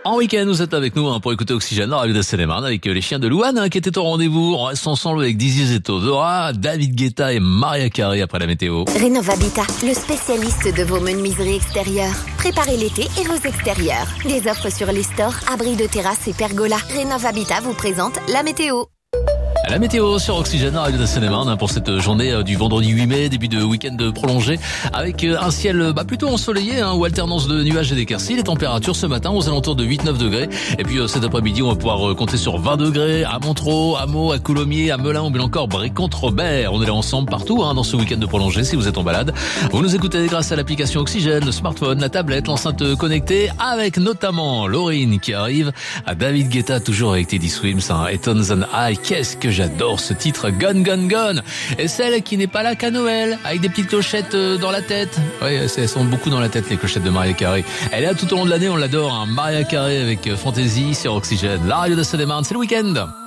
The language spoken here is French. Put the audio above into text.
En week-end, vous êtes avec nous pour écouter Oxygène, la radio de Seine-et-Marne, avec les chiens de Louane qui étaient au rendez-vous. On reste ensemble avec Dizzy Zeto, Dora, David Guetta et Maria Carey après la météo. Rénov'Habitat, le spécialiste de vos menuiseries extérieures. Préparez l'été et vos extérieurs. Des offres sur les stores, abris de terrasse et pergola. Rénov'Habitat vous présente la météo. La météo sur Oxygène, la radio de Seine-et-Marne pour cette journée du vendredi 8 mai, début de week-end prolongé, avec un ciel plutôt ensoleillé, ou alternance de nuages et d'éclaircies. Les températures ce matin aux alentours de 8-9 degrés. Et puis cet après-midi, on va pouvoir compter sur 20 degrés à Montereau, à Meaux, à Coulommiers, à Melun ou bien encore Brécontre-Robert. On est là ensemble partout dans ce week-end de prolongé si vous êtes en balade. Vous nous écoutez grâce à l'application Oxygène, le smartphone, la tablette, l'enceinte connectée, avec notamment Laurine qui arrive, à David Guetta toujours avec Teddy Swims, et Tones and I. Qu'est-ce que j'adore ce titre, Gone Gone Gone. Et celle qui n'est pas là qu'à Noël, avec des petites clochettes dans la tête. Oui, elles sont beaucoup dans la tête, les clochettes de Maria Carey. Elle est là tout au long de l'année, on l'adore, Maria Carey avec Fantasy sur Oxygène. La radio de Seine-et-Marne, c'est le week-end.